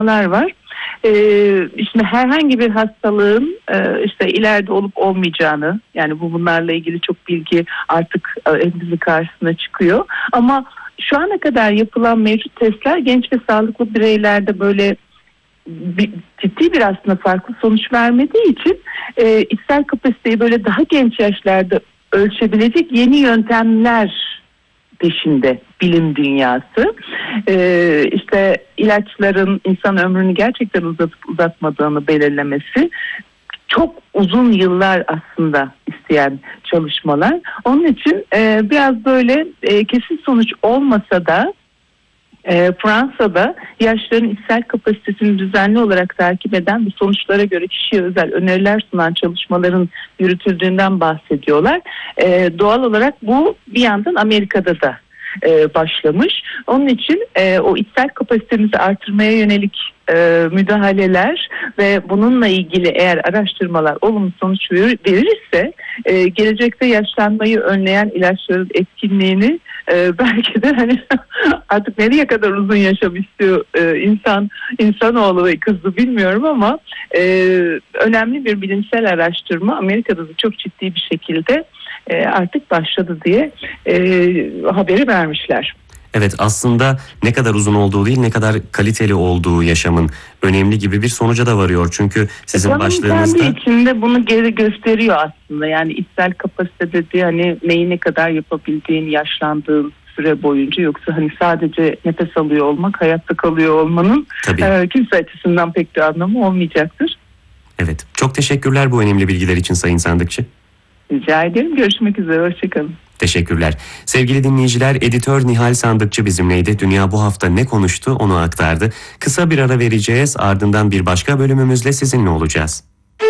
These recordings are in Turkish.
var. İşte herhangi bir hastalığın işte ileride olup olmayacağını, yani bunlarla ilgili çok bilgi artık elimizin karşısına çıkıyor. Ama şu ana kadar yapılan mevcut testler genç ve sağlıklı bireylerde böyle ciddi bir aslında farklı sonuç vermediği için içsel kapasiteyi böyle daha genç yaşlarda ölçebilecek yeni yöntemler peşinde bilim dünyası. İşte ilaçların insan ömrünü gerçekten uzatıp uzatmadığını belirlemesi çok uzun yıllar aslında isteyen çalışmalar. Onun için biraz böyle kesin sonuç olmasa da Fransa'da yaşlıların içsel kapasitesini düzenli olarak takip eden ve sonuçlara göre kişiye özel öneriler sunan çalışmaların yürütüldüğünden bahsediyorlar. Doğal olarak bu bir yandan Amerika'da da başlamış. Onun için o içsel kapasitemizi artırmaya yönelik müdahaleler ve bununla ilgili eğer araştırmalar olumlu sonuç verirse gelecekte yaşlanmayı önleyen ilaçların etkinliğini belki de hani artık nereye kadar uzun yaşam istiyor insanoğlu ve kızı bilmiyorum ama önemli bir bilimsel araştırma Amerika'da da çok ciddi bir şekilde artık başladı diye haberi vermişler. Evet, aslında ne kadar uzun olduğu değil, ne kadar kaliteli olduğu yaşamın önemli gibi bir sonuca da varıyor. Çünkü sizin başlığınızda... kendi içinde bunu geri gösteriyor aslında. Yani içsel kapasite dediği hani neyi ne kadar yapabildiğin, yaşlandığın süre boyunca, yoksa hani sadece nefes alıyor olmak, hayatta kalıyor olmanın kimse açısından pek bir anlamı olmayacaktır. Evet, çok teşekkürler bu önemli bilgiler için Sayın Sandıkçı. Rica ederim. Görüşmek üzere. Hoşçakalın. Teşekkürler. Sevgili dinleyiciler, editör Nihal Sandıkçı bizimleydi. Dünya bu hafta ne konuştu onu aktardı. Kısa bir ara vereceğiz, ardından bir başka bölümümüzle sizinle olacağız.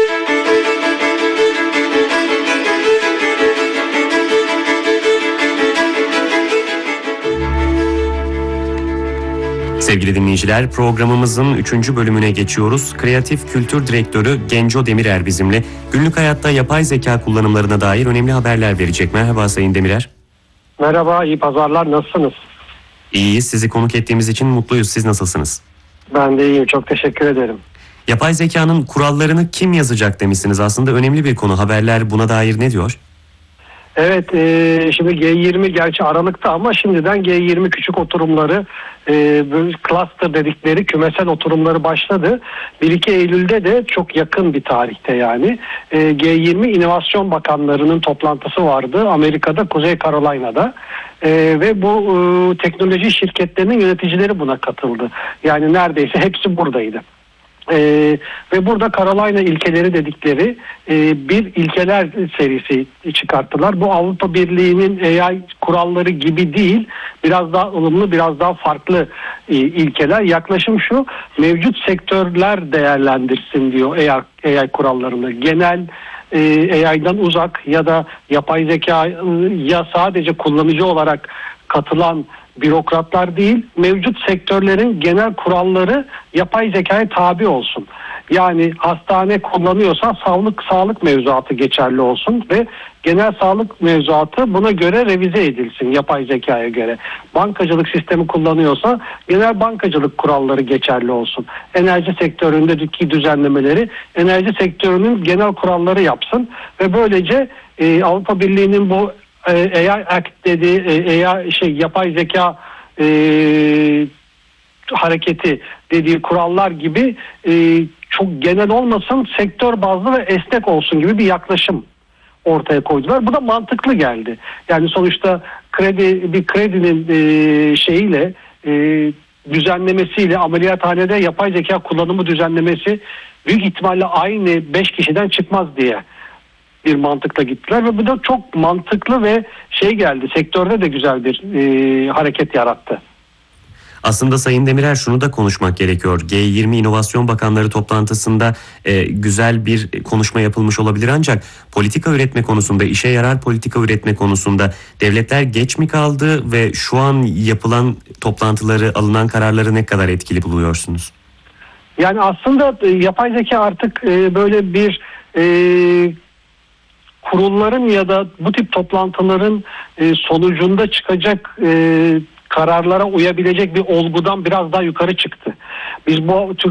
Sevgili dinleyiciler, programımızın 3. bölümüne geçiyoruz. Kreatif Kültür Direktörü Genco Demirer bizimle. Günlük hayatta yapay zeka kullanımlarına dair önemli haberler verecek. Merhaba Sayın Demirer. Merhaba, iyi pazarlar. Nasılsınız? İyiyiz. Sizi konuk ettiğimiz için mutluyuz. Siz nasılsınız? Ben de iyiyim. Çok teşekkür ederim. Yapay zekanın kurallarını kim yazacak demişsiniz. Aslında önemli bir konu. Haberler buna dair ne diyor? Evet, şimdi G20 gerçi Aralık'ta ama şimdiden G20 küçük oturumları, cluster dedikleri kümesel oturumları başladı. 1-2 Eylül'de de çok yakın bir tarihte yani G20 İnovasyon Bakanlarının toplantısı vardı Amerika'da, Kuzey Carolina'da. Ve bu teknoloji şirketlerinin yöneticileri buna katıldı. Yani neredeyse hepsi buradaydı. Ve burada Carolina ilkeleri dedikleri bir ilkeler serisi çıkarttılar. Bu Avrupa Birliği'nin AI kuralları gibi değil, biraz daha ılımlı, biraz daha farklı ilkeler. Yaklaşım şu: mevcut sektörler değerlendirsin diyor AI kurallarını. Genel AI'dan uzak ya da yapay zekaya sadece kullanıcı olarak katılan bürokratlar değil, mevcut sektörlerin genel kuralları yapay zekaya tabi olsun. Yani hastane kullanıyorsa sağlık mevzuatı geçerli olsun ve genel sağlık mevzuatı buna göre revize edilsin yapay zekaya göre. Bankacılık sistemi kullanıyorsa genel bankacılık kuralları geçerli olsun. Enerji sektöründeki düzenlemeleri enerji sektörünün genel kuralları yapsın ve böylece Avrupa Birliği'nin bu AI Act dediği yapay zeka hareketi dediği kurallar gibi çok genel olmasın, sektör bazlı ve esnek olsun gibi bir yaklaşım ortaya koydular. Bu da mantıklı geldi. Yani sonuçta bir kredinin düzenlemesiyle ameliyathanede yapay zeka kullanımı düzenlemesi büyük ihtimalle aynı 5 kişiden çıkmaz diye bir mantıkla gittiler ve bu da çok mantıklı ve geldi. Sektörde de güzel bir hareket yarattı. Aslında Sayın Demirer, şunu da konuşmak gerekiyor. G20 İnovasyon Bakanları toplantısında güzel bir konuşma yapılmış olabilir, ancak politika üretme konusunda, işe yarar politika üretme konusunda devletler geç mi kaldı ve şu an yapılan toplantıları, alınan kararları ne kadar etkili buluyorsunuz? Yani aslında yapay zeka artık böyle bir kurulların ya da bu tip toplantıların sonucunda çıkacak kararlara uyabilecek bir olgudan biraz daha yukarı çıktı. Biz bu